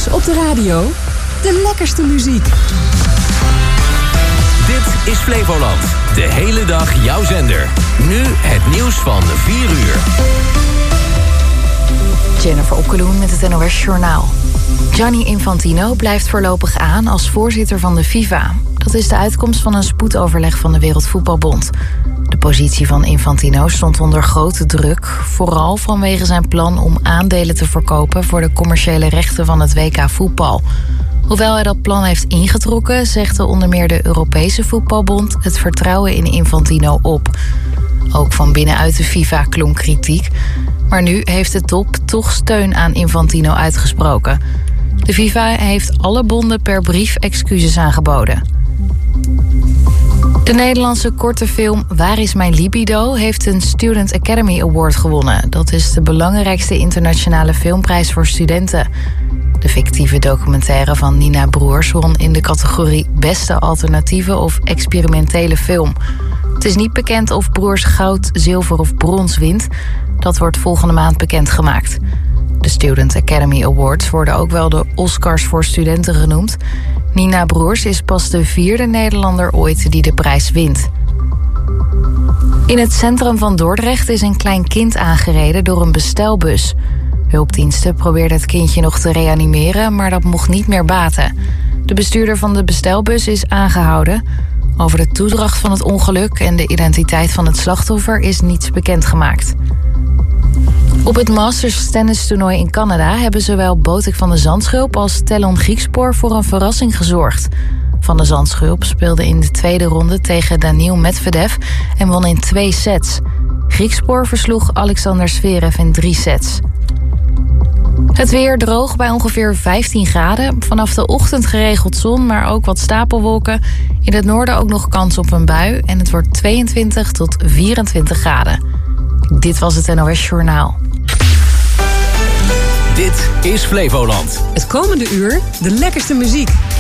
op de radio. De lekkerste muziek. Dit is Flevoland. De hele dag jouw zender. Nu het nieuws van 4 uur. Jennifer Okkeloen met het NOS Journaal. Gianni Infantino blijft voorlopig aan als voorzitter van de FIFA. Dat is de uitkomst van een spoedoverleg van de Wereldvoetbalbond. De positie van Infantino stond onder grote druk, vooral vanwege zijn plan om aandelen te verkopen voor de commerciële rechten van het WK voetbal. Hoewel hij dat plan heeft ingetrokken, zegt onder meer de Europese Voetbalbond het vertrouwen in Infantino op. Ook van binnenuit de FIFA klonk kritiek. Maar nu heeft de top toch steun aan Infantino uitgesproken. De FIFA heeft alle bonden per brief excuses aangeboden. De Nederlandse korte film Waar is mijn libido heeft een Student Academy Award gewonnen. Dat is de belangrijkste internationale filmprijs voor studenten. De fictieve documentaire van Nina Broers won in de categorie Beste Alternatieve of Experimentele Film. Het is niet bekend of Broers goud, zilver of brons wint. Dat wordt volgende maand bekendgemaakt. De Student Academy Awards worden ook wel de Oscars voor studenten genoemd. Nina Broers is pas de 4e Nederlander ooit die de prijs wint. In het centrum van Dordrecht is een klein kind aangereden door een bestelbus. Hulpdiensten probeerden het kindje nog te reanimeren, maar dat mocht niet meer baten. De bestuurder van de bestelbus is aangehouden. Over de toedracht van het ongeluk en de identiteit van het slachtoffer is niets bekendgemaakt. Op het Masters tennistoernooi in Canada hebben zowel Botic van de Zandschulp als Tellon Griekspoor voor een verrassing gezorgd. Van de Zandschulp speelde in de tweede ronde tegen Daniil Medvedev en won in 2 sets. Griekspoor versloeg Alexander Zverev in 3 sets. Het weer droog bij ongeveer 15 graden. Vanaf de ochtend geregeld zon, maar ook wat stapelwolken. In het noorden ook nog kans op een bui en het wordt 22 tot 24 graden. Dit was het NOS Journaal. Dit is Flevoland. Het komende uur de lekkerste muziek.